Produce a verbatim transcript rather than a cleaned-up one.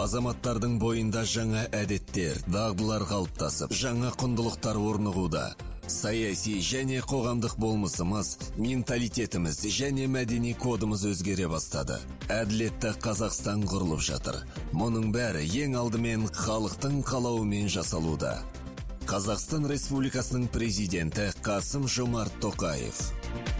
азаматтардың бойында жаңа әдеттер, дағдылар қалыптасып, жаңа құндылықтар орнығуда. Саяси және қоғамдық болмысымыз, менталитетіміз және мәдени кодымыз өзгере бастады. Әділетті Қазақстан құрылып жатыр. Мұның бәрі ең алдымен халықтың қалауымен жасалуда. Қазақстан Республикасының президенті Қасым Жомарт Тоқаев.